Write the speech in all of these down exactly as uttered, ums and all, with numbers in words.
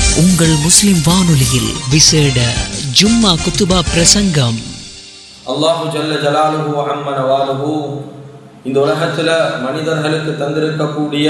உங்கள் முஸ்லிம் வானொலியில் விசேட ஜும்மா குத்துபா பிரசங்கம். அல்லாஹு ஜல்ல ஜலாலுஹு வ அம்ம நவாலுஹு இந்த உலகத்தில் மனிதர்களுக்கு தந்திருக்கக்கூடிய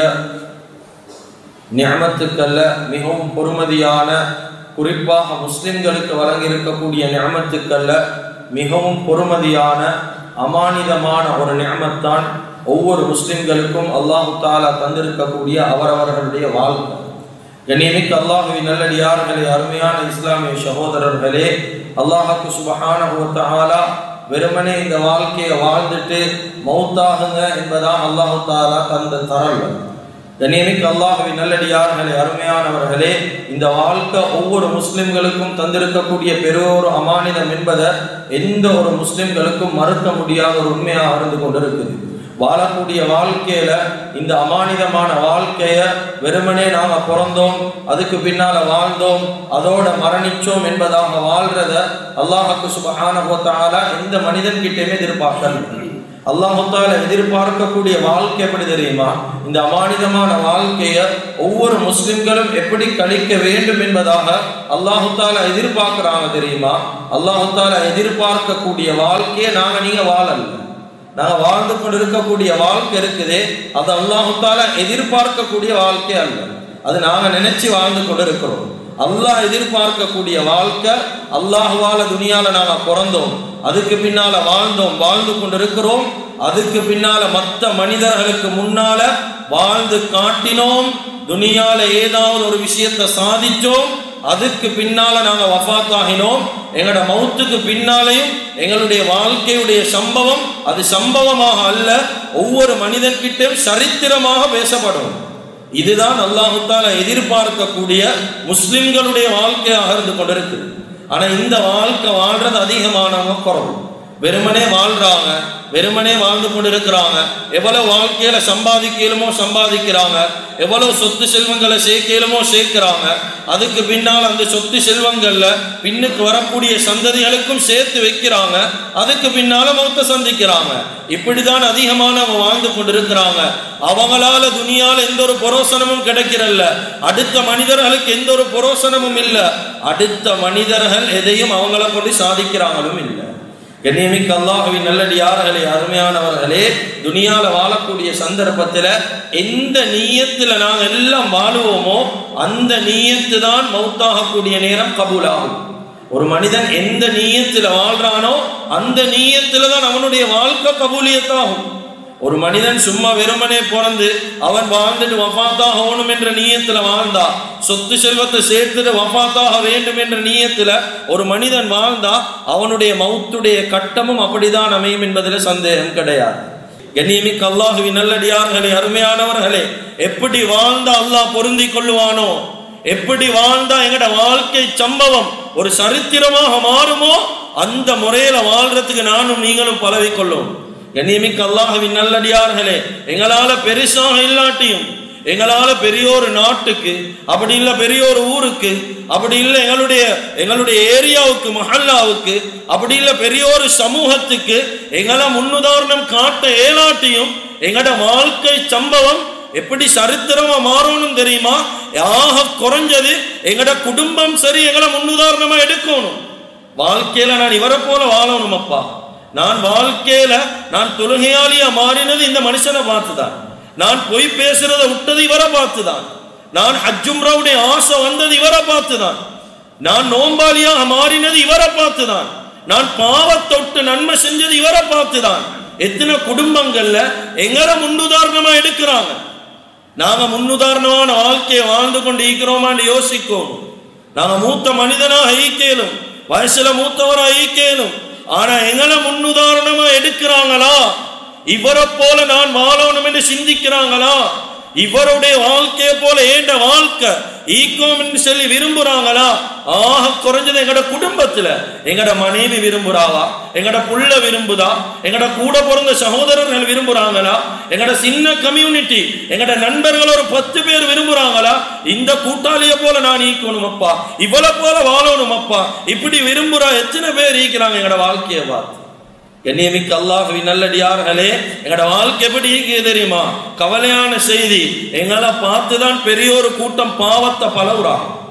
நிஅமத்துக்கல்ல மிகவும் பொறுமதியான, குறிப்பாக முஸ்லிம்களுக்கு வழங்கியிருக்கக்கூடிய நிஅமத்துக்கல்ல மிகவும் பொறுமதியான அமானிதமான ஒரு நிஅமத்தான் ஒவ்வொரு முஸ்லிம்களுக்கும் அல்லாஹு தஆலா தந்திருக்கக்கூடிய அவரவர்களுடைய வாழ்க்கை. கண்ணியமிக்க அல்லாஹுவின் நல்லடியார்களே, அருமையான இஸ்லாமிய சகோதரர்களே, அல்லாஹ்வுக்கு சுப்ஹானஹு வ தஆலா வெறுமனே இந்த வாழ்க்கையை வாழ்ந்துட்டு மௌத்தாகுங்க என்பதான் அல்லாஹு தஆலா தந்த தரல். கண்ணியமிக்க அல்லாஹுவின் நல்லடியார்களே, அருமையானவர்களே, இந்த வாழ்க்கை ஒவ்வொரு முஸ்லிம்களுக்கும் தந்திருக்கக்கூடிய பெரியோரு அமானிதம் என்பதை எந்த ஒரு முஸ்லிம்களுக்கும் மறுக்க முடியாத ஒரு உண்மையாக இருந்து கொண்டிருக்குது. வாழக்கூடிய வாழ்க்கையில இந்த அமானிதமான வாழ்க்கைய வெறுமனே நாம பிறந்தோம், அதுக்கு பின்னால வாழ்ந்தோம், அதோட மரணிச்சோம் என்பதாக வாழ்றத அல்லாஹ்வுக்கு சுப்ஹானஹு வ தஆலா எந்த மனிதன் கிட்டேயுமே எதிர்பார்க்கல. அல்லாஹ் தஆலா எதிர்பார்க்கக்கூடிய வாழ்க்கை எப்படி தெரியுமா? இந்த அமானிதமான வாழ்க்கைய ஒவ்வொரு முஸ்லிம்களும் எப்படி கழிக்க வேண்டும் என்பதாக அல்லாஹ் தஆலா எதிர்பார்க்கிறாங்க தெரியுமா? அல்லாஹ் தஆலா எதிர்பார்க்கக்கூடிய வாழ்க்கையை நாங்க நீங்க வாழல. நாங்கள் வாழ்ந்து கொண்டு இருக்கக்கூடிய வாழ்க்கை இருக்குதே, அது அல்லாஹு தஆலா எதிர்பார்க்கக்கூடிய வாழ்க்கை அல்ல. அது நாங்கள் நினைச்சு வாழ்ந்து கொண்டு இருக்கிறோம். அல்லாஹ் எதிர்பார்க்கக்கூடிய வாழ்க்கை, அல்லாஹுவால துனியால நாங்கள் பிறந்தோம், அதுக்கு பின்னால வாழ்ந்தோம், வாழ்ந்து கொண்டு இருக்கிறோம், அதுக்கு பின்னால மற்ற மனிதர்களுக்கு முன்னால வாழ்ந்து காட்டினோம், துனியால ஏதாவது ஒரு விஷயத்தை சாதிச்சோம், அதுக்கு பின்னால நாங்க வஃபாத் ஆகினோம். எங்களோட மௌத்துக்கு பின்னாலையும் எங்களுடைய வாழ்க்கையுடைய சம்பவம் அது சம்பவமாக அல்ல, ஒவ்வொரு மனிதன்கிட்டும் சரித்திரமாக பேசப்படும். இதுதான் அல்லாஹ் தஆலா எதிர்பார்க்கக்கூடிய முஸ்லிம்களுடைய வாழ்க்கையாக இருந்து கொண்டிருக்கு. ஆனா இந்த வாழ்க்கை வாழ்றது அதிகமானவங்க குறவு. வெறுமனே வாழ்றாங்க, வெறுமனே வாழ்ந்து கொண்டு இருக்கிறாங்க. எவ்வளவு வாழ்க்கையில சம்பாதிக்கலுமோ சம்பாதிக்கிறாங்க, எவ்வளவு சொத்து செல்வங்களை சேர்க்கலுமோ சேர்க்கிறாங்க. அதுக்கு பின்னால் அந்த சொத்து செல்வங்கள்ல பின்னுக்கு வரக்கூடிய சந்ததிகளுக்கும் சேர்த்து வைக்கிறாங்க. அதுக்கு பின்னால மௌத்த சந்திக்கிறாங்க. இப்படிதான் அதிகமானவங்க வாழ்ந்து கொண்டு இருக்கிறாங்க. அவங்களால துனியால எந்த ஒரு புரோசனமும் கிடைக்கிறல்ல, அடுத்த மனிதர்களுக்கு எந்த ஒரு புரோசனமும் இல்லை, அடுத்த மனிதர்கள் எதையும் அவங்கள கொண்டு சாதிக்கிறாங்களும் இல்லை. கண்ணியமிக்க அல்லாஹ்வின் நல்லடியார்களே, அருமையானவர்களே, துனியால வாழக்கூடிய சந்தர்ப்பத்தில் எந்த நீயத்துல நாங்கள் எல்லாம் வாழுவோமோ அந்த நீயத்து தான் மௌத்தாகக்கூடிய நேரம் கபூலாகும். ஒரு மனிதன் எந்த நீயத்துல வாழ்றானோ அந்த நீயத்துல தான் அவனுடைய வாழ்க்கை கபூலியத்தாகும். ஒரு மனிதன் சும்மா வெறுமனே பிறந்து அவன் வாழ்ந்துட்டு வஃபாத்தாக ஆகணும் என்ற நீயத்துல வாழ்ந்தா, சொத்து செல்வத்தை சேர்த்துட்டு வஃபாத்தாக வேண்டும் என்ற நீயத்துல ஒரு மனிதன் வாழ்ந்தா அவனுடைய மௌத்துடைய கட்டமும் அப்படிதான் அமையும் என்பதில் சந்தேகம் கிடையாது. கண்ணியமிக்க அல்லாஹ்வின் நல்லடியார்களே, அருமையானவர்களே, எப்படி வாழ்ந்தா அல்லாஹ் பொருந்தி கொள்ளுவானோ, எப்படி வாழ்ந்தா எங்கட வாழ்க்கை சம்பவம் ஒரு சரித்திரமாக மாறுமோ அந்த முறையில வாழ்றதுக்கு நானும் நீங்களும் பழகிக்கொள்ளும். கண்ணியமிக்க அல்லாஹ்வின் நல்லடியார்களே, எங்களால பெருசாக இல்லாட்டியும் எங்களால பெரிய ஒரு நாட்டுக்கு, அப்படி இல்லை பெரிய ஒரு ஊருக்கு, அப்படி இல்லை எங்களுடைய எங்களுடைய ஏரியாவுக்கு மஹல்லாவுக்கு, அப்படி இல்லை பெரிய ஒரு சமூகத்துக்கு எங்களை முன்னுதாரணம் காட்ட ஏலாட்டியும் எங்களோட வாழ்க்கை சம்பவம் எப்படி சரித்திரமா மாறணும் தெரியுமா? ஆக குறைஞ்சது எங்களோட குடும்பம் சரி எங்களை முன்னுதாரணமா எடுக்கணும். வாழ்க்கையில நான் இவரை போல வாழணும் அப்பா, நான் வாழ்க்கையில நான் தொழுகையாளியா மாறினது இந்த மனுஷனை பார்த்துதான், நான் பொய் பேசுறதை விட்டது இவரை பார்த்துதான், நான் ஹஜ்ஜும்ராவுடைய ஆசை வந்தது இவரை பார்த்துதான், நான் நோம்பாளியாக மாறினது இவரை பார்த்துதான், நான் பாவத்தொட்டு நன்மை செஞ்சது இவரை பார்த்துதான். எத்தனை குடும்பங்கள்ல எங்களை முன்னுதாரணமா எடுக்கிறாங்க. நாங்க முன்னுதாரணமான வாழ்க்கையை வாழ்ந்து கொண்டு ஈக்கிறோமான்னு யோசிக்கணும். நாங்க மூத்த மனிதனாக ஈக்கலும், வயசுல மூத்தவராக ஈக்கலும், ஆனா எங்களை முன்னுதாரணமா எடுக்கிறாங்களா? இவரை போல நான் வாழணும் என்று சிந்திக்கிறாங்களா? இவருடைய வாழ்க்கையை போல ஏண்ட வாழ்க்கை ஈக்கோம் என்று சொல்லி விரும்புறாங்களா? ஆக குறைஞ்சது எங்கட குடும்பத்துல எங்கட மனைவி விரும்புறாவா, எங்கட புள்ள விரும்புதா, எங்கட கூட பிறந்த சகோதரர்கள் விரும்புறாங்களா, எங்கட சின்ன கம்யூனிட்டி எங்கட நண்பர்கள் ஒரு பத்து பேர் விரும்புறாங்களா? இந்த கூட்டாளிய போல நான் ஈக்கணும் அப்பா, இவளை போல வாழணும் அப்பா, இப்படி விரும்புறா எத்தனை பேர் ஈக்கிறாங்க எங்கட வாழ்க்கையை பார்த்து? கண்ணியமிக்க அல்லாஹ்வின் நல்லடியார்களே, எங்கட வாழ்க்கை எப்படி இருக்குது தெரியுமா? கவலையான செய்தி, எங்களை பார்த்துதான் பெரிய ஒரு கூட்டம் பாவத்தை பழகுறாங்க.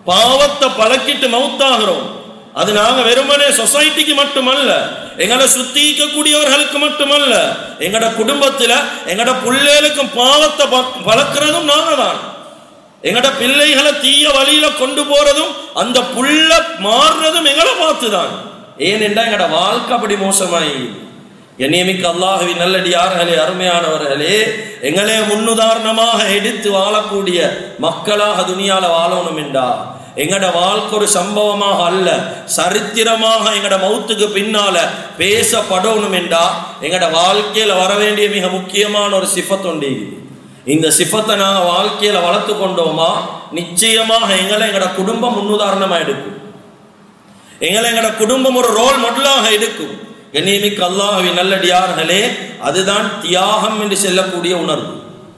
பாவத்தை பழக்கிட்டு மௌத்தாகிறோம். அது நாங்க வெறுமனே சொசைட்டிக்கு மட்டுமல்ல, எங்களை சுத்தி இருக்கக்கூடியவர்களுக்கு மட்டுமல்ல, எங்கட குடும்பத்துல எங்கட பிள்ளைகளுக்கும் பாவத்தை பழக்கிறதும் நாங்க தான். எங்கட பிள்ளைகளை தீய வழியில கொண்டு போறதும் அந்த புள்ள மாறுறதும் எங்களை பார்த்துதான். ஏனென்றா எங்கட வாழ்க்கை அப்படி மோசமாயி. கண்ணியமிக்க அல்லாஹ்வின் நல்லடியார்களே, அருமையானவர்களே, எங்களே முன்னுதாரணமாக எடுத்து வாழக்கூடிய மக்களாக துனியால வாழணும் என்றா எங்கட வாழ்க்கை ஒரு சம்பவமாக அல்ல, சரித்திரமாக எங்கட மௌத்துக்கு பின்னால பேசப்படணும் என்றா எங்கட வாழ்க்கையில வர வேண்டிய மிக முக்கியமான ஒரு சிஃபத் உண்டு. இந்த சிஃபத்தை நாங்கள் வாழ்க்கையில வளர்த்து கொண்டோமா நிச்சயமாக எங்களை எங்கட குடும்பம் முன்னுதாரணமா எடுக்கும். எங்களை எங்கட குடும்பம் ஒரு ரோல் மாடலாக எடுக்கும். கண்ணியமிக்க அல்லாஹ்வின் நல்லடியார்களே, அதுதான் தியாகம் என்று சொல்லக்கூடிய உணர்வு.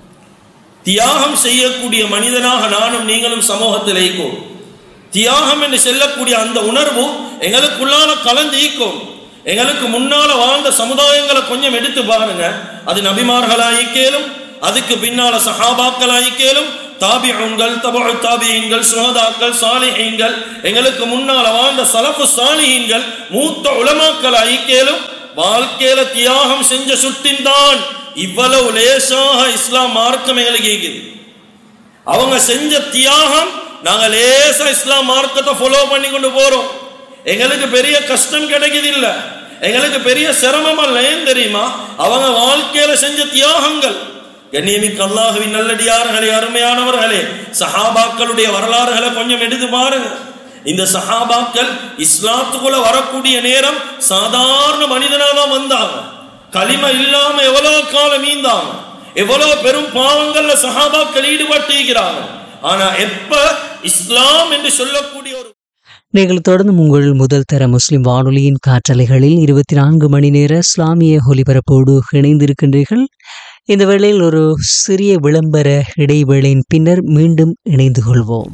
தியாகம் செய்யக்கூடிய மனிதனாக நானும் நீங்களும் சமூகத்தில் ஈக்கும். தியாகம் என்று சொல்லக்கூடிய அந்த உணர்வு எங்களுக்குள்ளான கலந்து ஈக்கும். எங்களுக்கு முன்னால வாழ்ந்த சமுதாயங்களை கொஞ்சம் எடுத்து பாருங்க. அது நபிமார்களாயிக்கேலும், அதுக்கு பின்னால சஹாபாக்களாயிக்கேலும், தாபிஊன்கள், தபஉ தாபிஈன்கள், சுஹதாக்கள், சாலிஹீன்கள், எங்களுக்கு முன்னால வாழ்ந்த சலஃபு சாலிஹீன்கள், மூத்த உலமாக்கள் ஆயிக்கேலும் வாழ்க்கையில தியாகம் செஞ்ச சுட்டின் தான் இவ்வளவு லேசாக இஸ்லாம் மார்க்கம் எங்களுக்கு இருக்குது. அவங்க செஞ்ச தியாகம் நாங்க லேசா இஸ்லாம் மார்க்கத்தை ஃபாலோ பண்ணி கொண்டு போறோம். எங்களுக்கு பெரிய கஷ்டம் கிடைக்குது இல்ல, எங்களுக்கு பெரிய சிரமம் அல்ல. ஏன் தெரியுமா? அவங்க வாழ்க்கையில செஞ்ச தியாகங்கள். கண்ணியமிக்க அல்லாஹ்வின் நல்லடியார்களே, அருமையானவர்களே, சஹாபாக்களுடைய வரலாறுகளை கொஞ்சம் எடுத்து பாருங்க. இந்த சஹாபாக்கள் இஸ்லாத்துக்குள்ள வரக்கூடிய நேரம் சாதாரண மனிதனா தான் வந்தாங்க. களிமா இல்லாம எவ்வளவு காலம் மீந்தாங்க, எவ்வளவு பெரும் பாவங்கள்ல சஹாபாக்கள் ஈடுபட்டிருக்கிறாங்க. ஆனா எப்ப இஸ்லாம் என்று சொல்லக்கூடிய ஒரு நீங்கள் தொடர்ந்து உங்கள் முதல் தர முஸ்லிம் வானொலியின் காற்றலைகளில் இருபத்தி நான்கு மணி நேர இஸ்லாமிய ஒலிபரப்போடு இணைந்திருக்கின்றீர்கள். இந்த வேளையில் ஒரு சிறிய விளம்பர இடைவேளையின் பின்னர் மீண்டும் இணைந்து கொள்வோம்.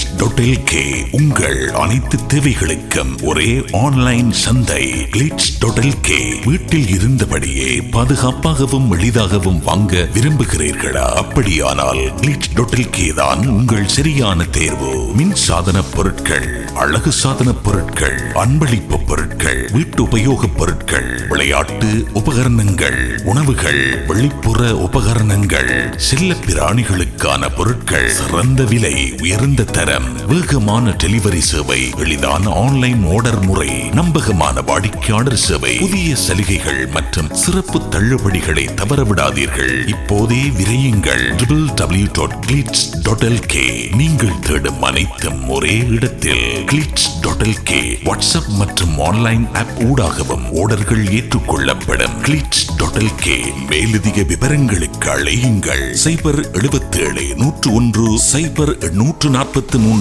உங்கள் அனைத்து தேவைகளுக்கும் ஒரே ஆன்லைன் சந்தை கிளிட்ஸ் டாட் எல் கே. வீட்டில் இருந்தபடியே பாதுகாப்பாகவும் எளிதாகவும் வாங்க விரும்புகிறீர்களா? அப்படியானால் கிளிட்ஸ் டாட் எல் கே தான் உங்கள் சரியான தேர்வு. மின் சாதன பொருட்கள், அழகு சாதன பொருட்கள், அன்பளிப்பு பொருட்கள், வீட்டு உபயோக பொருட்கள், விளையாட்டு உபகரணங்கள், உணவுகள், வெளிப்புற உபகரணங்கள், செல்ல பிராணிகளுக்கான பொருட்கள், சிறந்த விலை, உயர்ந்த தரம், வேகமான டெலிவரி சேவை, எளிதான ஆன்லைன் ஆர்டர் முறை, நம்பகமான வாடிக்கையாளர் சேவை, புதிய சலுகைகள் மற்றும் சிறப்பு தள்ளுபடிகளை தவறவிடாதீர்கள். இப்போதே விரையுங்கள். W W W dot glitz dot L K. நீங்கள் தேடும் அனைத்தும் ஒரே இடத்தில். Glitz dot L K. WhatsApp மற்றும் ஆன்லைன் ஆப் ஊடாகவும் ஆர்டர்கள் ஏற்றுக்கொள்ளப்படும். Glitz dot L K. மேலதிக விவரங்களுக்கு அழையுங்கள். சைபர் எழுபத்தி ஏழு நூற்று ஒன்று சைபர் நூற்று நாற்பத்தி மூன்று.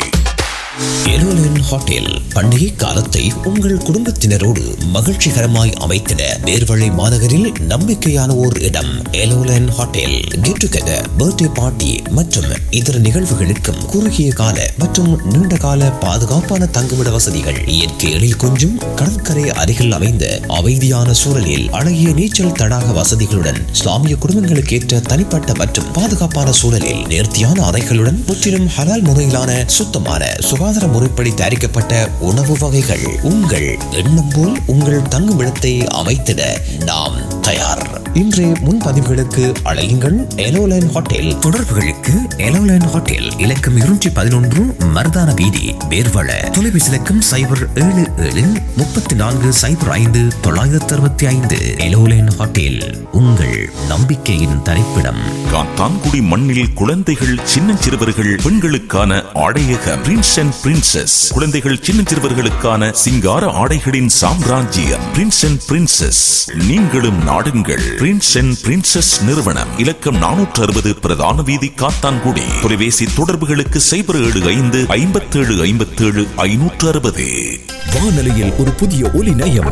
எலோலன் ஹோட்டல் பண்டிகை காலத்தை உங்கள் குடும்பத்தினரோடு மகிழ்ச்சிகரமாய் அமைத்திட நேர்வழி மாநகரில் நம்பிக்கையான ஓர் இடம் எலோலன் hotel. Get together, birthday party மற்றும் இதர நிகழ்வுகளுக்கும் குறுகிய கால மற்றும் நீண்ட கால பாதுகாப்பான தங்குமிட வசதிகள், இயற்கை எழில் கொஞ்சும் கடற்கரை அருகில் அமைந்த அமைதியான சூழலில் அழகிய நீச்சல் தடாக வசதிகளுடன், இஸ்லாமிய குடும்பங்களுக்கு ஏற்ற தனிப்பட்ட மற்றும் பாதுகாப்பான சூழலில் நேர்த்தியான அறைகளுடன், முற்றிலும் ஹலால் முறையிலான சுத்தமான சுகாதார முறைப்படி தயாரிக்கப்பட்ட உணவு வகைகள். உங்கள் எண்ணம் போல் உங்கள் தங்குமிடத்தை அமைத்திட நாம் தயார். இன்றைய முன்பதிவுகளுக்கு அழையுங்கள். எலோலைன் ஹோட்டல். தொடர்புகளுக்கு எலோலைன் ஹோட்டல் இலக்கம் இருநூற்றி பதினொன்று மர்தான வீதி, பேர்வள. தொலைபேசி இலக்கம் சைபர் ஏழு ஏழு முப்பத்தி நான்கு சைபர் ஐந்து தொள்ளாயிரத்தி அறுபத்தி ஐந்து. எலோலைன் ஹோட்டல், உங்கள் நம்பிக்கையின் தரிப்பிடம். காத்தான்குடி மண்ணில் குழந்தைகள், சின்னஞ்சிறுவர்கள், பெண்களுக்கான ஆடையகம் பிரின்ஸ் அண்ட் பிரின்சஸ். குழந்தைகள், சின்னஞ்சிறுவர்களுக்கான சிங்கார ஆடைகளின் சாம்ராஜ்யம் பிரின்ஸ் அண்ட் பிரின்சஸ். நீங்களும் நாடுங்கள். பிரின்ஸ் அண்ட் பிரின்சஸ் நிறுவனம், இலக்கம் நானூற்று அறுபது பிரதான வீதி, காத்தான்குடி. தொலைபேசி தொடர்புகளுக்கு சைபர் ஏழு ஐந்து ஐம்பத்தி ஏழு ஐம்பத்தி ஏழு ஐநூற்று அறுபது. வானொலியில் ஒரு புதிய ஒலி நயம்,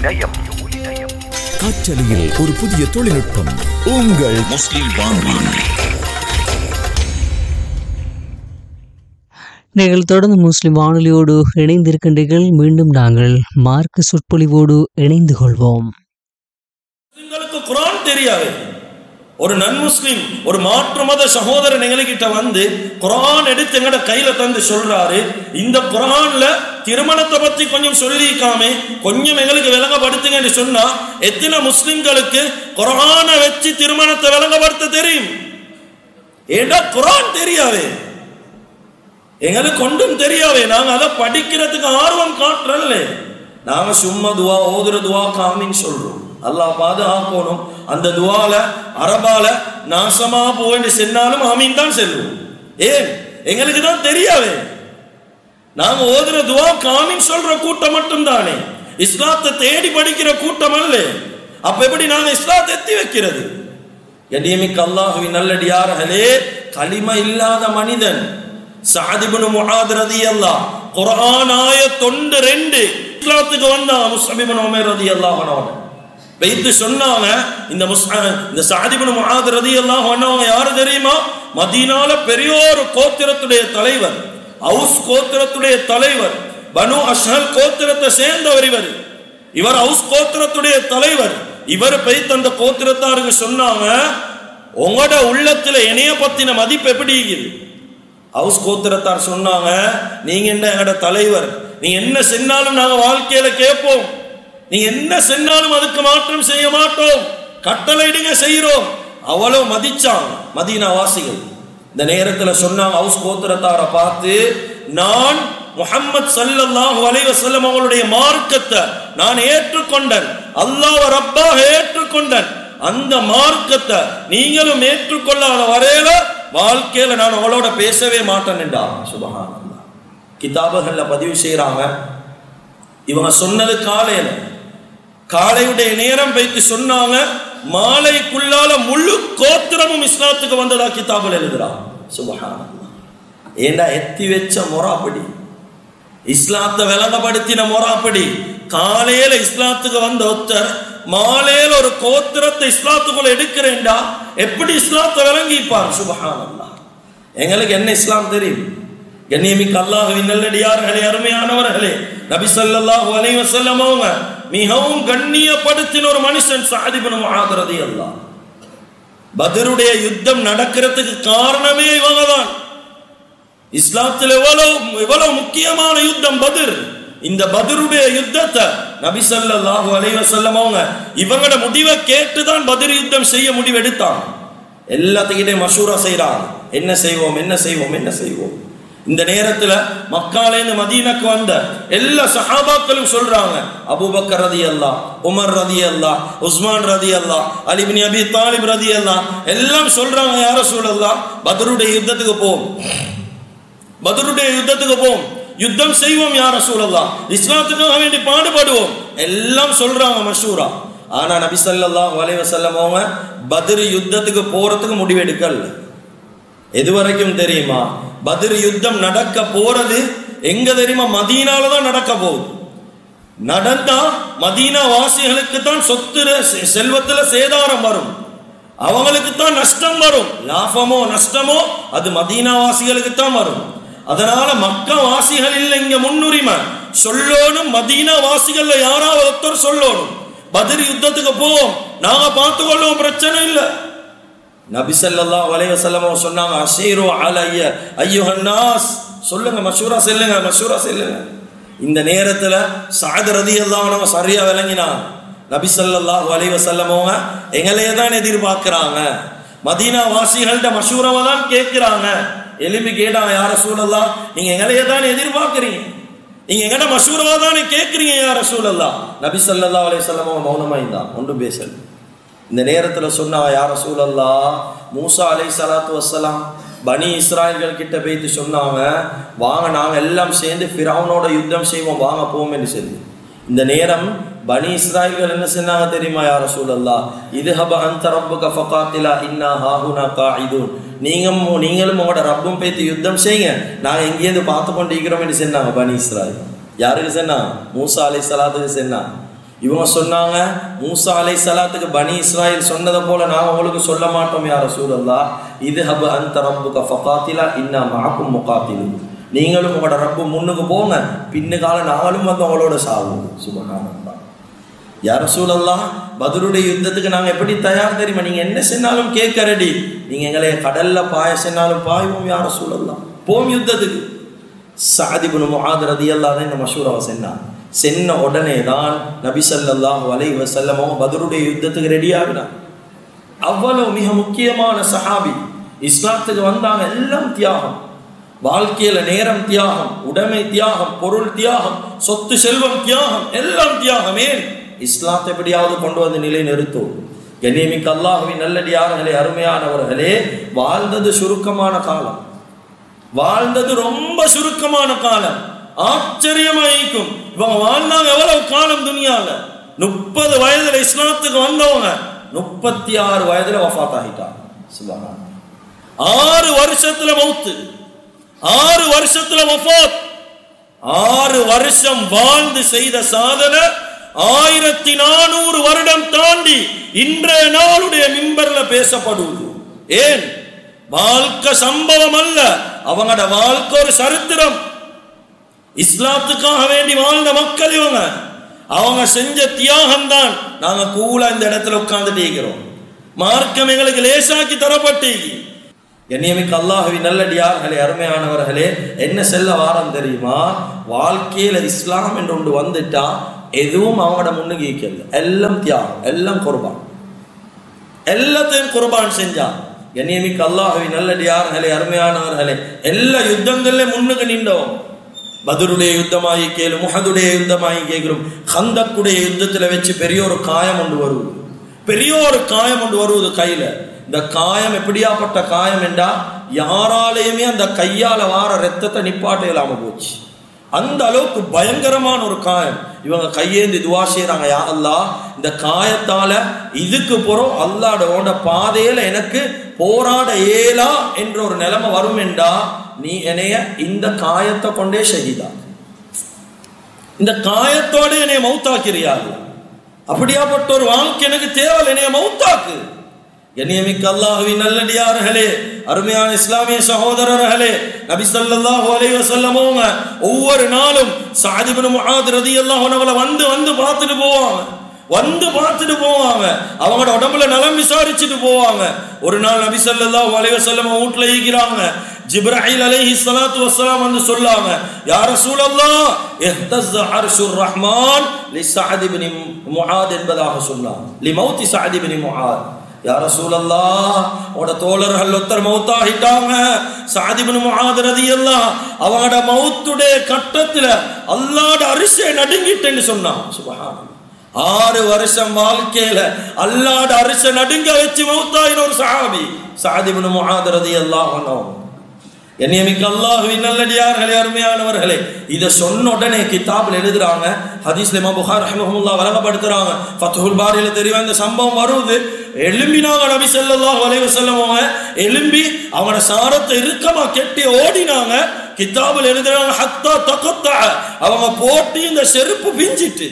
காற்றலையில் ஒரு புதிய தொழில்நுட்பம். உங்கள் முஸ்லிம் வானொலி. நீங்கள் தொடர்ந்து முஸ்லிம் வானொலியோடு இணைந்திருக்கின்றீர்கள். மீண்டும் நாங்கள் மார்க்க சொற்பொழிவோடு இணைந்து கொள்வோம். உங்களுக்கு குர்ஆன் தெரியாது, ஒரு நன் முஸ்லிம் ஒரு மாற்று மத சகோதரன் எங்ககிட்ட வந்து குர்ஆன் எடுத்து எங்கட கையில தந்து சொல்றாரு, இந்த குர்ஆன்ல திருமணத்தை பத்தி கொஞ்சம் சொல்லிக்காமே கொஞ்சம் எங்களுக்கு விளங்கப்படுத்துங்கன்னு சொன்னா எத்தனை முஸ்லிம்களுக்கு குர்ஆனை வச்சு திருமணத்தை விளங்கப்படுத்த தெரியும்? ஏண்டா குர்ஆன் தெரியாவே, எங்களுக்கு ஒன்றும் தெரியாவே. நாங்க அதை படிக்கிறதுக்கு ஆர்வம் காட்டுறல்ல, நாங்க சும்மா துவா ஓதுற துவா காமின்னு சொல்றோம். அல்லாஹ் பாதுகாக்கணும். அந்த துவால அரபால நாசமா போய் சென்னாலும் ஆமீன் தான் செல்வோம். ஏன்? எங்களுக்கு தான் தெரியாவே. நாங்க ஓதுற துவா காமின்னு சொல்ற கூட்டம் மட்டும் தானே, இஸ்லாத்தை தேடி படிக்கிற கூட்டம் அல்ல. அப்ப எப்படி நாங்க இஸ்லாத்தை எத்தி வைக்கிறது? கண்ணியமிக்க அல்லாஹ்வின் நல்லடியார்களே, கலிமா இல்லாத மனிதன் சஅத் இப்னு முஆத் ரலியல்லாஹு குர்ஆன் ஆயத் ஒன்று ரெண்டு இஸ்லாத்துக்கு வந்தான். முஸ்அப் இப்னு உமைர் ரலியல்லாஹு அன்ஹு வைத்து சொன்னாங்க, இந்த இந்த சஅத் இப்னு முஆத் ரலியல்லாஹு அன்ஹு யாரு தெரியுமா? மதீனால பெரிய ஒரு கோத்திரத்துடைய தலைவர், அவுஸ் கோத்திரத்துடைய தலைவர், பனு அஷ்ஹல் கோத்திரத்தை சேர்ந்தவர் இவர். இவர் அவுஸ் கோத்திரத்துடைய தலைவர். இவர் போய் அந்த கோத்திரத்தாருக்கு சொன்னாங்க, உங்களோட உள்ளத்துல என்னைய பத்தின மதிப்பு எப்படி இருக்குது? அவுஸ் கோத்திரத்தார் சொன்னாங்க, நீங்க என்ன எங்கட தலைவர், நீங்க என்ன சென்னாலும் நாங்க வாழ்க்கையில கேட்போம், நீங்க என்ன சென்னாலும் அதுக்கு மாற்றம் செய்ய மாட்டோம், கட்டளையிடுங்க செய்யறோம். அவ்வளவு மதிச்சாங்க மதீனா வாசிகள். இந்த நேரத்துல சொன்னாங்க அவுஸ் கோத்திரத்தாரை பார்த்து, நான் முஹம்மது ஸல்லல்லாஹு அலைஹி வஸல்லம் அவங்களுடைய மார்க்கத்தை நான் ஏற்றுக்கொண்டேன், அல்லாஹ்வை ரப்பாக ஏற்றுக்கொண்டேன். அந்த மார்க்கத்தை நீங்களும் ஏற்றுக்கொள்ளாத வரையில வாழ்க்கையில நான் அவளோட பேசவே மாட்டேன் என்றார். சுப்ஹானல்லாஹ். கிதாபுகள்ல பதிவு செய்யறாங்க, இவங்க சொன்னது காலையில, காலையுடைய நேரம் வைத்து சொன்னாங்க, மாலைக்குள்ளால முழு கோத்திரமும் இஸ்லாத்துக்கு வந்ததா கிதாபுல எழுதுறாங்க. சுப்ஹானல்லாஹ். ஏண்டா எத்தி வச்ச முறாப்படி, இஸ்லாத்தை விளங்கப்படுத்தின முறாப்படி. காலையில இஸ்லாத்துக்கு வந்த ஒருத்தர் மாலையில ஒரு கோத்திரத்தை இஸ்லாத்துக்குள்ள எடுக்கிறேன்டா எப்படி இஸ்லாத்தை விளங்கிப்பார்? சுப்ஹானல்லாஹ். எங்களுக்கு என்ன இஸ்லாம் தெரியும்? கண்ணியமிக்க அல்லாஹ்வின் நல்லடியார்களே, அருமையானவர்களே, நபி ஸல்லல்லாஹு அலைஹி வஸல்லம் அவங்க மிகவும் கண்ணியப்படுத்தின ஒரு மனுஷன் சஅத் இப்னு முஆத் ரலியல்லாஹு. பத்ருடைய யுத்தம் நடக்கிறதுக்கு காரணமே இவங்க தான். இஸ்லாத்தில் எவ்வளவு எவ்வளவு முக்கியமான யுத்தம் பத்ர். இந்த பத்ருடைய யுத்தத்தை நபி ஸல்லல்லாஹு அலைஹி வஸல்லம் அவங்க இவங்களோட முடிவை கேட்டுதான் பத்ர் யுத்தம் செய்ய முடிவெடுத்தாங்க. எல்லாத்துக்கிட்டே மஷூரா செய்யறாங்க, என்ன செய்வோம் என்ன செய்வோம் என்ன செய்வோம். இந்த நேரத்துல மக்காலேந்து மதீனாக்கு வந்த எல்லா சஹாபாக்களும் சொல்றாங்க, அபூபக்கர் ரலியல்லாஹு, உமர் ரலியல்லாஹு, உஸ்மான் ரலியல்லாஹு, அலி இப்னு அபி தாலிப் ரலியல்லாஹு எல்லாம் சொல்றாங்க, யா ரசூலல்லாஹ் பத்ருடைய யுத்தத்துக்கு போவோம், பத்ருடைய யுத்தத்துக்கு போவோம், யுத்தம் செய்வோம் யா ரசூலல்லாஹ், இஸ்லாத்துக்காக வேண்டி பாடுபடுவோம் எல்லாம் சொல்றாங்க மஷூரா. ஆனா நபி ஸல்லல்லாஹு அலைஹி வஸல்லம் அவங்க பத்ர் யுத்தத்துக்கு போறதுக்கு முடிவெடுக்கல. எது வரைக்கும் தெரியுமா? பத்ர் யுத்தம் நடக்க போறது எங்க தெரியுமா? மதீனால தான் நடக்க போகுது. நடந்தா மதீனா வாசிகளுக்கு தான் சொத்து செல்வத்துல சேதாரம் வரும், அவங்களுக்கு தான் நஷ்டம் வரும். லாபமோ நஷ்டமோ அது மதீனா வாசிகளுக்கு தான் வரும். அதனால மக்கா வாசிகள் இல்ல இங்க முன்னுரிமை சொல்லணும், மதீனா வாசிகள்ல யாராவது ஒருத்தர் சொல்லணும், பத்ர் யுத்தத்துக்கு போவோம் நாங்க பார்த்து கொள்வோம், பிரச்சனை இல்லை. நபி ஸல்லல்லாஹு அலைஹி வஸல்லம் சொன்னாங்க, அஷீரு அலைய அய்யுஹன் நாஸ், சொல்லுங்க மஷூரா செல்லுங்க மஷூரா செல்லுங்க. இந்த நேரத்துல சஅத் ரலியல்லாஹு அன்ஹு சரியா விளங்கினாங்க. நபி ஸல்லல்லாஹு அலைஹி வஸல்லம் எங்களையே தான் எதிர்பார்க்கிறாங்க, மதீனா வாசிகள்கிட்ட மஷூராவை தான் கேட்கிறாங்க. எலும்பி கேட்டாங்க, யா ரசூலல்லாஹ் நீங்க எங்களையே தான் எதிர்பார்க்கிறீங்க, நீங்க எங்கட மஷூராவை தானே கேட்கிறீங்க யா ரசூலல்லாஹ். நபி ஸல்லல்லாஹு அலைஹி வஸல்லம் மௌனமா இருந்தா, ஒன்றும் பேசல. இந்த நேரத்துல சொன்னா, யா ரசூலல்லாஹ் மூசா அலைஹிஸ்ஸலாத்து வஸ்ஸலாம் பனி இஸ்ராயல்கள் கிட்ட போயிட்டு சொன்னாங்க, வாங்க நாங்க எல்லாம் சேர்ந்து ஃபிரௌனோட யுத்தம் செய்வோம், வாங்க போவோம் என்று சொல்லி. இந்த நேரம் பனி இஸ்ராயல்கள் என்ன சொன்னாங்க தெரியுமா? யா ரசூலல்லாஹ் இதுஹப அன்த ரப்புக ஃபகாத்திலா இன்னா ஹாஹுனா காயிதுன், நீங்க நீங்களும் உங்களோட ரப்பும் போயிட்டு யுத்தம் செய்யுங்க, நாங்க எங்கேயிருந்து பார்த்து கொண்டு இருக்கிறோம் என்று சொன்னாங்க பனி இஸ்ராயல். யாருக்கு சொன்னாங்க? மூசா அலைஹிஸ்ஸலாத்துக்கு சொன்னாங்க. இவங்க சொன்னாங்க, மூசா அலைஹிஸ்ஸலாத்துக்கு பனி இஸ்ராயல் சொன்னதை போல நாங்க உங்களுக்கு சொல்ல மாட்டோம் யா ரசூலல்லாஹ், இதுஹப அன்த ரப்புக ஃபகாத்திலா இன்னா மஅக்கும் முகாத்திலூன், நீங்களும் உங்களோட ரப்பு முன்னுக்கு போங்க, பின்னுக்கால நாங்களும் வந்து அவங்களோட சாவோம். சுப்ஹானல்லாஹ். யா ரசூலல்லாஹ், பத்ருடைய யுத்தத்துக்கு நாங்கள் எப்படி தயார் தெரியுமா? நீங்கள் என்ன சொன்னாலும் கேட்க ரெடி. நீங்கள் எங்களை கடலில் பாய சொன்னாலும் பாய்வோம் யா ரசூலல்லாஹ், போம் யுத்தத்துக்கு. சஅத் இப்னு முஆத் ரலியல்லாஹு அன்ஹு இந்த மஷூராவை சொன்னான். சென்ன உடனே தான் நபி ஸல்லல்லாஹு அலைஹி வஸல்லம் அவங்க பத்ருடைய யுத்தத்துக்கு ரெடி ஆகினாங்க. அவ்வளவு மிக முக்கியமான சஹாபி, இஸ்லாத்துக்கு வந்தாங்க. எல்லாம் தியாகம், வாழ்க்கையில நேரம் தியாகம், உடைமை தியாகம், பொருள் தியாகம், சொத்து செல்வம் தியாகம், எல்லாம் தியாகமே. இஸ்லாத்தை எப்படியாவது கொண்டு வந்து நிலை நிறுத்தும். கண்ணியமிக்க அல்லாஹ்வின் நல்லடியார்களே, அருமையானவர்களே, வாழ்ந்தது சுருக்கமான காலம், வாழ்ந்தது ரொம்ப சுருக்கமான காலம். ஆச்சரியமாயிருக்கும், இவங்க வாழ்ந்தாங்க எவ்வளவு காலம் துனியால. முப்பது வயதுல இஸ்லாத்துக்கு வந்தவங்க முப்பத்தி ஆறு வயதுல வஃபாத் ஆகிட்டாங்க. சுப்ஹானல்லாஹ். ஆறு வருஷத்துல மௌத்து, ஆறு வருஷத்துல வஃபாத். ஆறு வருஷம் வாழ்ந்து செய்த சாதனை ஆயிரத்தி நானூறு வருடம் தாண்டி இன்றைய நாளுடைய மிம்பர்ல பேசப்படுவது. ஏன்? வாழ்க்கை சம்பவம் அல்ல, அவங்களோட வாழ்க்கை ஒரு சரித்திரம். இஸ்லாத்துக்காக வேண்டி வாழ்ந்த மக்கள் இவங்க. அவங்க செஞ்ச தியாகம் தான் நாங்க கூலா இந்த இடத்துல உட்கார்ந்துட்டு இருக்கிறோம். மார்க்கம் எங்களுக்கு லேசாக்கி தரப்பட்டு. கண்ணியமிக்க அல்லாஹ்வின் நல்லடியார்களே, அருமையானவர்களே, என்ன செல்ல வாரம் தெரியுமா? வாழ்க்கையில இஸ்லாம் என்று ஒன்று வந்துட்டா எதுவும் அவங்களோட முன்னுக்கு ஈக்கல. எல்லாம் தியாகம், எல்லாம் குர்பான், எல்லாத்தையும் குர்பான் செஞ்சான். கண்ணியமிக்க அல்லாஹ்வின் நல்லடியார்களே, அருமையானவர்களே, எல்லா யுத்தங்கள்ல முன்னுக்கு நின்றோம். பத்ருடைய யுத்தமாகி கேளும், உஹதுடைய யுத்தமாகி கேட்கிறோம். கந்தக்குடைய யுத்தத்துல வச்சு பெரிய ஒரு காயம் ஒன்று வருவது, பெரிய ஒரு காயம் ஒன்று வருவது கையில. இந்த காயம் எப்படியாப்பட்ட காயம் என்றா, யாராலையுமே அந்த கையால வார ரத்தத்தை நிப்பாட்ட இல்லாம போச்சு. அந்த அளவுக்கு பயங்கரமான ஒரு காயம். இவங்க கையேந்தி துவா செய்றாங்க, யா அல்லாஹ், இந்த காயத்தால இதுக்கு போறோம் அல்லாஹ்வோட பாதையில எனக்கு போராட ஏலா என்ற ஒரு நிலைமை வரும் என்றா, நீ என்னைய இந்த காயத்தை கொண்டே ஷஹீதா, இந்த காயத்தோட என்னைய மௌத்தாக்கிறியா? அப்படியாப்பட்ட ஒரு வாழ்க்கை எனக்கு தேவை, என்னைய மௌத்தாக்கு. கண்ணியமிக்க அல்லாஹ்வின் நல்லடியார்களே, அருமையான இஸ்லாமிய சகோதரர்களே, நபி ஸல்லல்லாஹு அலைஹி வஸல்லம் ஒவ்வொரு நாளும் சஅத் இப்னு முஆத் ரலியல்லாஹு அன்ஹு வந்து வந்து பார்த்துட்டு போவாங்க, வந்து பார்த்துட்டு போவாங்க. அவங்களோட உடம்புல நலம் விசாரிச்சுட்டு போவாங்க. ஒரு நாள் நபி ஸல்லல்லாஹு அலைஹி வஸல்லம் வீட்டுல ஈக்கிறாங்க. ஜிப்ராயில் அலைஹி ஸலாத்து வஸ்ஸலாம் வந்து சொல்லாங்க, யா ரசூலல்லாஹ், இஹ்தஸ அர்ஷுர் ரஹ்மான் லி சஅத் இப்னு முஆத் என்பதாக சொன்னாங்க. லி மௌத்தி சஅத் இப்னு முஆத். யா ரசூலல்லாஹ், உட தோழர்கள் ஒருத்தர் மௌத்தாகிட்டாங்க, சஅத் இப்னு முஆத் ரலியல்லாஹு அவங்களோட மௌத்துடைய கட்டத்துல அல்லாஹ்வோட அரிசே நடுங்கிட்டேன்னு சொன்னான். சுப்ஹானல்லாஹ். ஆறு வருஷம் வாழ்க்கையில அல்லாஹ்வோட அரிசை நடுங்க வச்சு மௌத்தாயின ஒரு சஹாபி சஅத் இப்னு முஆத் ரலியல்லாஹு அன்ஹு. கண்ணியமிக்க அல்லாஹ்வின் நல்லடியார்களே, அருமையானவர்களே, இதை சொன்ன உடனே கிதாபில் எழுதுறாங்க, ஹதீஸ்ல இமாம் புகாரி ரஹ்மஹுல்லாஹ் வழங்கப்படுத்துறாங்க. ஃபத்ஹுல் பாரியில தெரியும் இந்த சம்பவம் வருது. எழும்பினாங்க நபி ஸல்லல்லாஹு அலைஹி வஸல்லம், எழும்பி அவங்களோட சாரத்தை இறுக்கமா கெட்டி ஓடினாங்க. கிதாபில் எழுதுறாங்க, ஹத்தா தகத்தா, அவங்க போட்டு இந்த செருப்பு பிஞ்சிட்டு.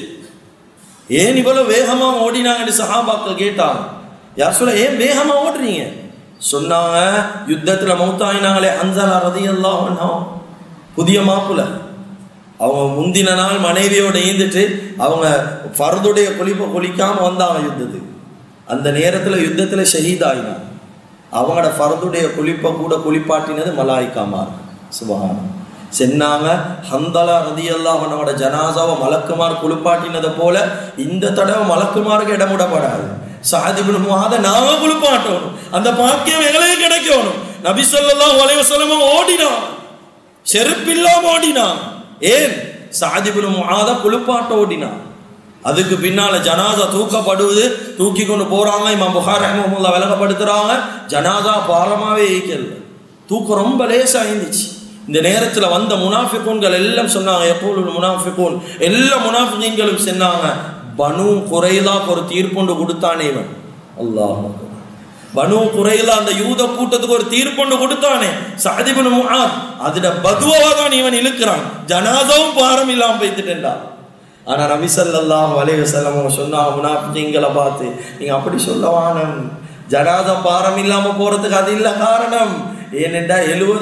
ஏன் இவ்வளவு வேகமா ஓடினாங்கன்னு சஹாபாக்கள் கேட்டாங்க. யார் சொல்ல, ஏன் வேகமா ஓடுறீங்க? சொன்னாங்க, யுத்தத்துல மௌத்தாயினாங்களே ஹன்ஸலா ரலியல்லாஹு அன்ஹு, புதிய மாப்புல. அவங்க முந்தின நாள் மனைவியோட ஈந்துட்டு அவங்க ஃபர்துடைய குளிப்பை குளிக்காம வந்தாங்க யுத்தத்துக்கு. அந்த நேரத்துல யுத்தத்துல ஷஹீதாயினாங்க. அவங்களோட ஃபர்துடைய குளிப்பை கூட குளிப்பாட்டினது மலாயிக்காமார். சுப்ஹானல்லாஹ். சென்னாங்க, ஹன்ஸலா ரலியல்லாஹு அன்ஹுவோட ஜனாசாவை மலக்குமார் குளிப்பாட்டினதை போல இந்த தடவை மலக்குமாருக்கு இடம் விடப்படாது. சஅத் இப்னு முஆத் நாம குளிப்பாட்டணும், அந்த பாக்கியம் எங்களுக்கு கிடைக்கணும். நபி ஸல்லல்லாஹு அலைஹி வஸல்லம் ஓடினான், செருப்பில்லாம ஓடினான். ஏன்? சஅத் இப்னு முஆத் குளிப்பாட்ட ஓடினான். அதுக்கு பின்னால ஜனாசா தூக்கப்படுவது, தூக்கி கொண்டு போறாங்க. இமாம் புகாரி ரஹ்மஹுல்லாஹ் விளங்கப்படுத்துறாங்க, ஜனாசா பாரமாவே ஈக்கல, தூக்கம் ரொம்ப லேசா இருந்துச்சு. இந்த நேரத்துல வந்த முனாஃபிகூன்கள் எல்லாம் சொன்னாங்க, யகூலுல் முனாஃபிகூன், எல்லா முனாஃபிகீன்களும் சொன்னாங்க, பனு குறைலாக்கு ஒரு தீர்ப்புண்டு கொடுத்தானே இவன். அல்லாஹ் அக்பர். பனு குறைலா அந்த யூத கூட்டத்துக்கு ஒரு தீர்ப்புண்டு கொடுத்தானே சஅத் இப்னு முஆத், அதுட பதுவா தான் இவன் இழுக்கிறான். ஜனாசாவும் பாரம் இல்லாம போய்த்துட்டா. ஆனா நபி ஸல்லல்லாஹு அலைஹி வஸல்லம் சொன்னாங்க முனாஃபிகீன்களை பார்த்து, நீங்க அப்படி சொல்லவானம், ஜனாசா பாரம் இல்லாம போறதுக்கு அது இல்ல காரணம். ஏனென்றா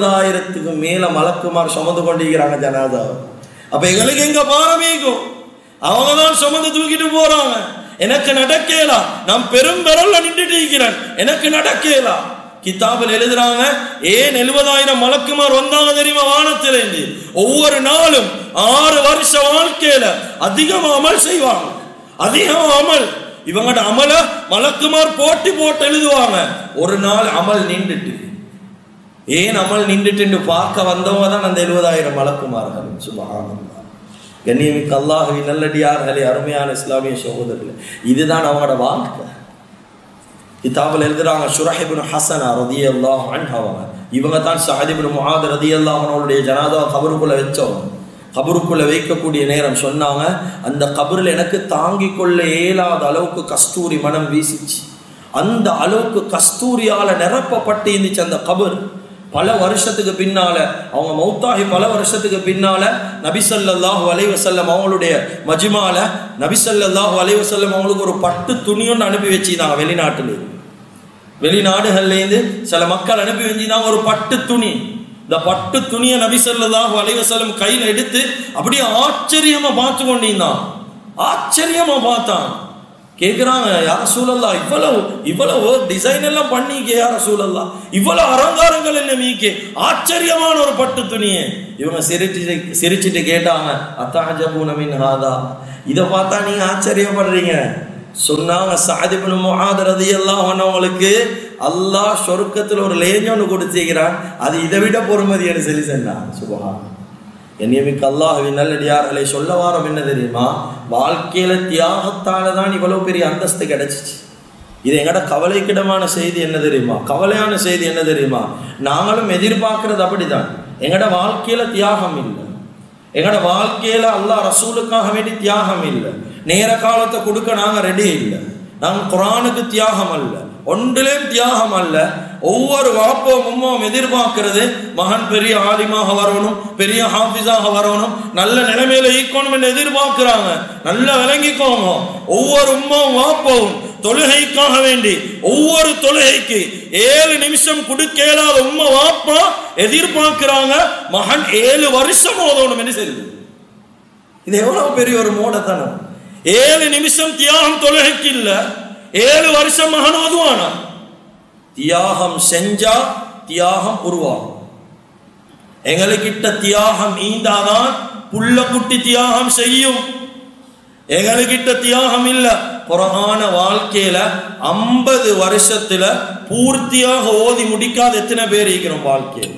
எழுபதாயிரத்துக்கு மேல மலக்குமார் சுமந்து கொண்டிருக்கிறாங்க ஜனாதா. அப்ப எங்களுக்கு எங்க பாரமேகும்? அவங்க தான் சுமந்து தூக்கிட்டு போறாங்க. எனக்கு நடக்கலா, நான் பெரும் பெறல்ல நின்றுட்டு இருக்கிறேன், எனக்கு நடக்கலா. கிதாபில் எழுதுறாங்க, ஏன் எழுபதாயிரம் மலக்குமார் வந்தாங்க தெரியுமா வானத்திலிருந்து? ஒவ்வொரு நாளும் ஆறு வருஷ வாழ்க்கையில அதிகமா அமல் செய்வாங்க, அதிகமா அமல். இவங்கட அமல மலக்குமார் போட்டி போட்டு எழுதுவாங்க. ஒரு நாள் அமல் நின்றுட்டு, ஏன் அமல் நின்றுட்டு பார்க்க வந்தவங்க தான் அந்த எழுபதாயிரம் மலக்குமார்கள். சுப்ஹானல்லாஹ். கண்ணியமிக்க அல்லாஹ்வின் நல்லடியார்களே, அருமையான இஸ்லாமிய சகோதரர்களே, இதுதான் அவங்களோட வாழ்க்கை. கிதாபில் எழுதுறாங்க, ஷுரைஹ் இப்னு ஹஸனா ரலியல்லாஹு அன்ஹு, இவங்க தான் சஅத் இப்னு முஆத் ரலியல்லாஹு அன்ஹுடைய ஜனாதா கபருக்குள்ள வச்சவங்க. கபருக்குள்ள வைக்கக்கூடிய நேரம் சொன்னாங்க, அந்த கபரில் எனக்கு தாங்கிக் கொள்ள இயலாத அளவுக்கு கஸ்தூரி மனம் வீசிச்சு. அந்த அளவுக்கு கஸ்தூரியால நிரப்பப்பட்டு இருந்துச்சு அந்த கபர். பல வருஷத்துக்கு பின்னால, அவங்க மௌத்தாகி பல வருஷத்துக்கு பின்னால நபி ஸல்லல்லாஹு அலைஹி வஸல்லம் அவங்களுடைய மஜ்மால நபி ஸல்லல்லாஹு அலைஹி வஸல்லம் அவங்களுக்கு ஒரு பட்டு துணியொன்று அனுப்பி வச்சிருந்தாங்க. வெளிநாட்டுல வெளிநாடுகள்லேருந்து சில மக்கள் அனுப்பி வச்சிருந்தாங்க ஒரு பட்டு துணி. இந்த பட்டு துணியை நபி ஸல்லல்லாஹு அலைஹி வஸல்லம் கையில் எடுத்து அப்படியே ஆச்சரியமா பார்த்து கொண்டிருந்தான். ஆச்சரியமா பார்த்தான். கேட்குறாங்க, யார சூழல்லா, இவ்வளவு இவ்வளவு டிசைன் எல்லாம் பண்ணிக்க, யார சூழல்லா, இவ்வளவு அலங்காரங்கள் என்ன மீக்கே, ஆச்சரியமான ஒரு பட்டு துணியை. இவங்க சிரிச்சு சிரிச்சுட்டு கேட்டாங்க, அத்தாஜபூன மின் ஹாதா, இதை பார்த்தா நீங்க ஆச்சரியப்படுறீங்க. சொன்னாங்க, சஅத் இப்னு முஆத் ரலியல்லாஹு அன்ஹுவுக்கு அல்லாஹ் சொர்க்கத்தில் ஒரு லேஞ்ச் ஒன்று கொடுத்திருக்கிறான், அது இதை விட பொறுமதின்னு சொல்லி சொன்னான். சுப்ஹான். என்னையமிக்க அல்லாஹ்வின் நல்லடியார்களை, சொல்ல வாரம் என்ன தெரியுமா, வாழ்க்கையில தியாகத்தால தான் இவ்வளவு பெரிய அந்தஸ்து கிடைச்சிச்சு. இது எங்கட கவலைக்கிடமான செய்தி என்ன தெரியுமா, கவலையான செய்தி என்ன தெரியுமா, நாங்களும் எதிர்பார்க்கறது அப்படிதான். எங்கட வாழ்க்கையில தியாகம் இல்லை, எங்கட வாழ்க்கையில அல்லாஹ் ரசூலுக்காக வேண்டி தியாகம் இல்லை, நேர காலத்தை கொடுக்க நாங்க ரெடி இல்லை, நாங்க குர்ஆனுக்கு தியாகம் அல்ல, ஒன்றிலேயும் தியாகம் அல்ல. ஒவ்வொரு வாப்போம் உம்மாவும் எதிர்பார்க்கிறது, மகன் பெரிய ஆலிமாக வரணும், பெரிய ஹாஃபிஸாக வரணும், நல்ல நிலைமையில ஈக்கணும் என்று எதிர்பார்க்கிறாங்க. நல்லா விளங்கிக்கோங்க, ஒவ்வொரு உம்மாவும் வாப்போவும் தொழுகைக்காக வேண்டி ஒவ்வொரு தொழுகைக்கு ஏழு நிமிஷம் கொடுக்க இயலாத உம்மா வாப்பா எதிர்பார்க்கிறாங்க, மகன் ஏழு வருஷம் ஓதணும் என்று சொல்லுது. இது எவ்வளவு பெரிய ஒரு மூடத்தனம். ஏழு நிமிஷம் தியாகம் தொழுகைக்கு இல்ல, ஏழு வருஷம் மகன் ஓதுவானா? தியாகம் செஞ்சா தியாகம் உருவாகும். எங்களுக்கிட்ட தியாகம் ஈந்தாதான் புள்ள குட்டி தியாகம் செய்யும். எங்களுக்கிட்ட தியாகம் இல்ல. குர்ஆன வாழ்க்கையில ஐம்பது வருஷத்துல பூர்த்தியாக ஓதி முடிக்காத எத்தனை பேர் இருக்கிறோம்? வாழ்க்கையில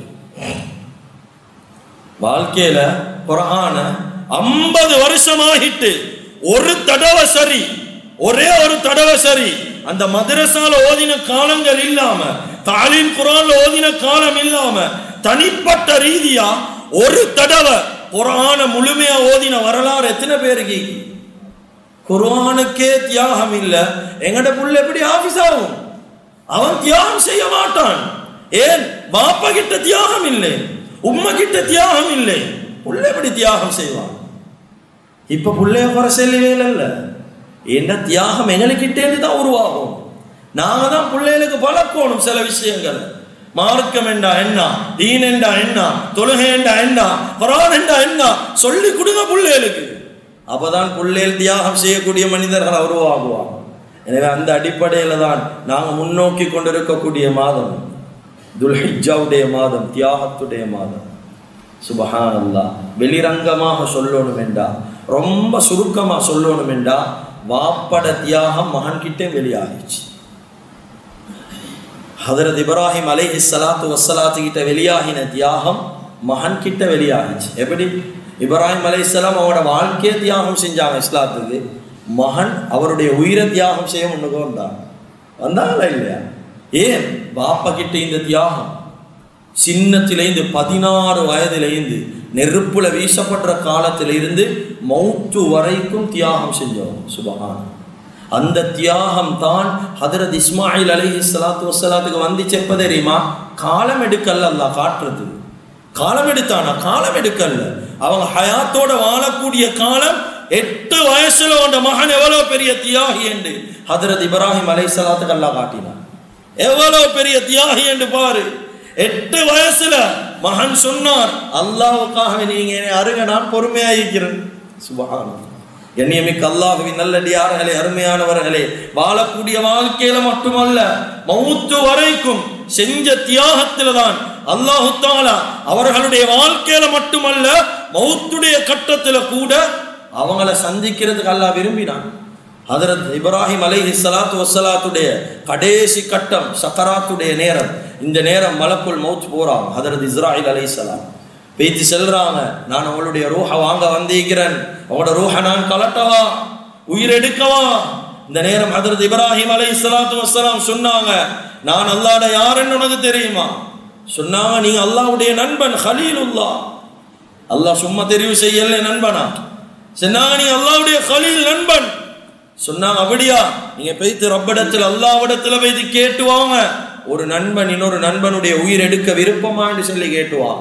வாழ்க்கையில குர்ஆன ஐம்பது வருஷம் ஆகிட்டு ஒரு தடவை சரி, ஒரே ஒரு தடவை சரி அந்த மதரசால ஓதின காலங்கள் இல்லாம, தாலீம் குர்ஆன்ல ஓதின காலம் இல்லாம, தனிப்பட்ட ரீதியா ஒரு தடவை குர்ஆன முழுமையா ஓதின வரலாறு எத்தனை பேருக்கு? குர்ஆனுக்கே தியாகம் இல்ல, எங்கட புள்ள எப்படி ஆபீஸ் ஆகும்? அவன் தியாகம் செய்ய மாட்டான். ஏன்? பாப்பா கிட்ட தியாகம் இல்லை, உம்மா கிட்ட தியாகம் இல்லை, புள்ள எப்படி தியாகம் செய்வான்? இப்ப புள்ளைய குறை சொல்லவே இல்ல, என்ன தியாகம் எங்களுக்கிட்டே தான் உருவாகும். நாங்க தான் பிள்ளைகளுக்கு பழக்கணும் சில விஷயங்கள். மார்க்கம் என்றா என்ன, தீன் என்றா என்ன, தொழுகை என்றா என்ன, குர்ஆன் என்றா என்ன சொல்லி கொடுங்க பிள்ளைகளுக்கு. அப்பதான் பிள்ளைகள் தியாகம் செய்யக்கூடிய மனிதர்கள் உருவாகுவாங்க. எனவே அந்த அடிப்படையில தான் நாங்க முன்னோக்கி கொண்டிருக்கக்கூடிய மாதம் துல்ஹிஜ்ஜாவுடைய மாதம், தியாகத்துடைய மாதம். சுப்ஹானல்லாஹ். வெளிரங்கமாக சொல்லணும் என்றா, ரொம்ப சுருக்கமா சொல்லணும் என்றா, வாப்பட தியாகம் மகன் கிட்டே வெளியாகிச்சு. ஹதரத் இப்ராஹிம் அலைஹி ஸலாத்து வஸ்ஸலாத்து கிட்ட வெளியாகின தியாகம் மகன் கிட்ட வெளியாகிச்சு. எப்படி? இப்ராஹிம் அலைஹிஸ்ஸலாம் அவரோட வாழ்க்கையை தியாகம் செஞ்சாங்க இஸ்லாத்துக்கு, மகன் அவருடைய உயிரை தியாகம் செய்ய முன்னுக்கு வந்தாங்க. வந்தாங்களா இல்லையா? ஏன்? பாப்பா கிட்ட இந்த தியாகம் சின்னத்திலேருந்து பதினாறு வயதிலேருந்து நெருப்புல வீசப்படுற காலத்தில இருந்து மௌத்து வரைக்கும் தியாகம் செஞ்சோம். சுபஹான். அந்த தியாகம் தான் ஹதரத் இஸ்மாயில் அலைஹி ஸலாத்து வஸ்ஸலாத்துக்கு வந்துச்சு. எப்ப தெரியுமா? காலம் எடுக்கல்ல அல்லாஹ் காட்டுறது. காலம் எடுத்தானா? காலம் எடுக்கல்ல. அவங்க ஹயாத்தோட வாழக்கூடிய காலம் எட்டு வயசுல உண்ட மகன் எவ்வளவு பெரிய தியாகி என்று ஹதரத் இப்ராஹிம் அலைஹிஸ்ஸலாத்துக்கு அல்லாஹ் காட்டினான். எவ்வளவு பெரிய தியாகி என்று பாரு. எட்டு வயசுல மகன் சொன்னார், அல்லாஹ்வுக்காக நீங்க என்னை அருக, நான் பொறுமையாயிருக்கிறேன். சுப்ஹானல்லாஹ். கண்ணியமிக்க அல்லாஹ்வின் நல்லடியார்களே, அருமையானவர்களே, வாழக்கூடிய வாழ்க்கையில மட்டுமல்ல மௌத்து வரைக்கும் செஞ்ச தியாகத்தில தான் அல்லாஹு தஆலா அவர்களுடைய வாழ்க்கையில மட்டுமல்ல மௌத்துடைய கட்டத்துல கூட அவங்கள சந்திக்கிறதுக்கு அல்லாஹ் விரும்பினான். ஹதரத் இப்ராஹிம் அலைஹிஸ்ஸலாத்து வஸ்ஸலாத்துடைய கடைசி கட்டம் சக்கராத்துடைய நேரம். இந்த நேரம் மலக்குல் மௌத் போறாங்க. ஹதரத் இஸ்ராயில் அலைஹிஸ்ஸலாம் பேச்சு செல்றாங்க, நான் உங்களுடைய ரூஹ வாங்க வந்திருக்கிறேன், உங்களோட ரூஹ நான் கலட்டவா, உயிர் எடுக்கவா? இந்த நேரம் ஹதரத் இப்ராஹிம் அலைஹிஸ்ஸலாத்து வஸ்ஸலாம் சொன்னாங்க, நான் அல்லாஹ்ட யாருன்னு உனக்கு தெரியுமா? சொன்னாங்க, நீங்க அல்லாஹ்வுடைய நண்பன் கலீலுல்லாஹ். அல்லாஹ் சும்மா தெரிவு செய்யல நண்பனா? சொன்னாங்க, நீ அல்லாஹ்வுடைய கலீல் நண்பன். சொன்னாங்க, அப்படியா? நீங்க போய்த்து ரப்பிடத்தில் அல்லாஹ்விடத்துல போய்த்து கேட்டுவாங்க, ஒரு நண்பன் இன்னொரு நண்பனுடைய உயிர் எடுக்க விருப்பமான்னு சொல்லி கேட்டுவா.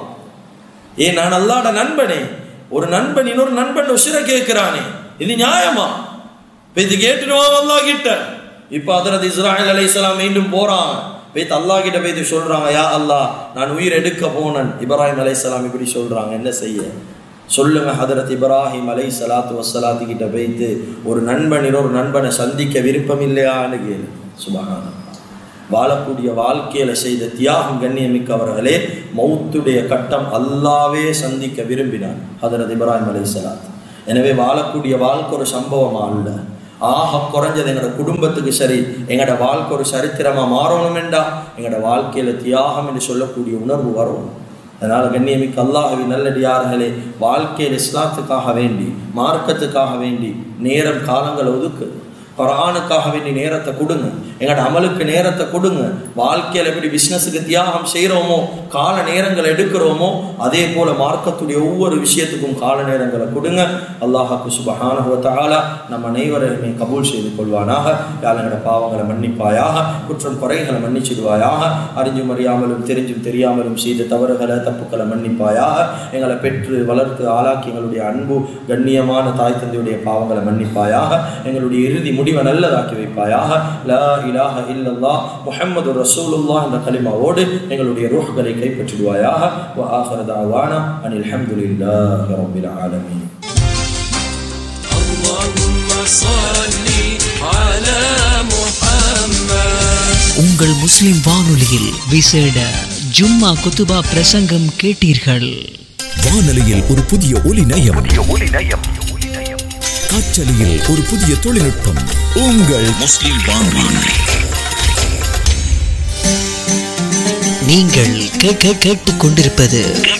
ஏன் நான் அல்லாஹ்ட நண்பனே, ஒரு நண்பன் இன்னொரு நண்பன் உசிர கேட்கிறானே, இது நியாயமா? போய்த்து கேட்டுடுவாங்க அல்லாஹ் கிட்ட. இப்ப ஹதரத் இஸ்ராயில் அலைஹிஸ்ஸலாம் மீண்டும் போறாங்க, போய்த்து அல்லாஹ் கிட்ட போய்த்து சொல்றாங்க, யா அல்லாஹ், நான் உயிர் எடுக்க போனேன். இப்ராஹிம் அலைஹிஸ்ஸலாம் இப்படி சொல்றாங்க, என்ன செய்ய சொல்லுங்க? ஹதரத் இப்ராஹிம் அலைஹிஸ்ஸலாத்து வஸ்ஸலாத்து கிட்ட போய்த்து, ஒரு நண்பன் இன்னொரு நண்பனை சந்திக்க விருப்பம் இல்லையான்னு கேளு. சுப்ஹானல்லாஹ். வாழக்கூடிய வாழ்க்கையில செய்த தியாகம் கண்ணியமிக்கவர்களே, மௌத்துடைய கட்டம் அல்லாவே சந்திக்க விரும்பினான் ஹதரத் இப்ராஹிம் அலைஹிஸ்ஸலாம். எனவே வாழக்கூடிய வாழ்க்கை ஒரு சம்பவமா அல்ல, ஆக குறைஞ்சது எங்களோட குடும்பத்துக்கு சரி எங்களோட வாழ்க்கை ஒரு சரித்திரமா மாறணும் என்றா எங்களோட வாழ்க்கையில தியாகம் என்று சொல்லக்கூடிய உணர்வு வரும். அதனால கண்ணியமிக்க அல்லாஹ்வின் நல்லடியார்களே, வாழ்க்கையில் இஸ்லாத்துக்காக வேண்டி மார்க்கத்துக்காக வேண்டி நேரம் காலங்களை ஒதுக்கு, குர்ஆனுக்காக வேண்டி நேரத்தை கொடுங்க, எங்களோட அமலுக்கு நேரத்தை கொடுங்க. வாழ்க்கையில் எப்படி பிஸ்னஸுக்கு தியாகம் செய்கிறோமோ, கால நேரங்களை எடுக்கிறோமோ, அதே போல மார்க்கத்துடைய ஒவ்வொரு விஷயத்துக்கும் கால நேரங்களை கொடுங்க. அல்லாஹ்வுக்கு சுப்ஹானஹு வ தஆலா நம்ம அனைவரையுமே கபூல் செய்து கொள்வானாக. எங்களோட பாவங்களை மன்னிப்பாயாக, குற்றம் குறைகளை மன்னிச்சிடுவாயாக, அறிஞ்சும் அறியாமலும் தெரிஞ்சும் தெரியாமலும் செய்த தவறுகளை தப்புக்களை மன்னிப்பாயாக. எங்களை பெற்று வளர்த்து ஆளாக்கி எங்களுடைய அன்பு கண்ணியமான தாய் தந்தையுடைய பாவங்களை மன்னிப்பாயாக. எங்களுடைய இறுதி முடிவை நல்லதாக்கி வைப்பாயாக. லா இலாஹ இல்லல்லாஹ் முஹம்மது ரசூலுல்லாஹ் என்ற கலிமாவோடு எங்களுடைய ரூஹ்களை கைப்பற்றிடுவாயாக. வ ஆகிரு தஅவானா அனில் ஹம்துலில்லாஹி ரப்பில் ஆலமீன். அல்லாஹும்ம ஸல்லி அலா முஹம்மத். உங்கள் முஸ்லிம் வானொலியில் விசேட ஜும்மா குத்துபா பிரசங்கம் கேட்டீர்கள். வானொலியில் ஒரு புதிய ஒலி நயம், காற்றலையில் ஒரு புதிய தொழில்நுட்பம். உங்கள் முஸ்லிம் வானொலி. நீங்கள் கேட்க கேட்டுக் கொண்டிருப்பது